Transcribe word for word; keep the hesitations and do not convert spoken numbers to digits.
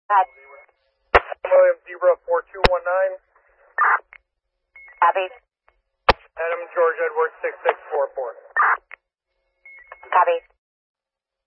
William Zebra four two one nine. Copy. Adam George Edward six six four four. Copy.